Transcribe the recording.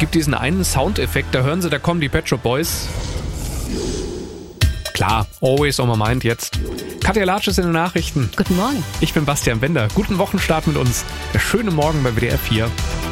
gibt diesen einen Soundeffekt, da hören Sie, da kommen die Pet Shop Boys. Klar, always on my mind jetzt. Katja Latsch ist in den Nachrichten. Guten Morgen. Ich bin Bastian Bender. Guten Wochenstart mit uns. Der schöne Morgen bei WDR 4.